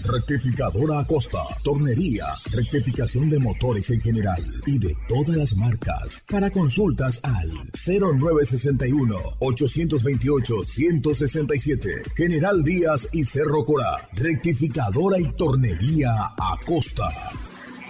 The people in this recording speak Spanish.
Rectificadora Acosta. Tornería, rectificación de motores en general y de todas las marcas. Para consultas al 0961-828-167. General Díaz y Cerro Corá. Rectificadora y tornería Acosta.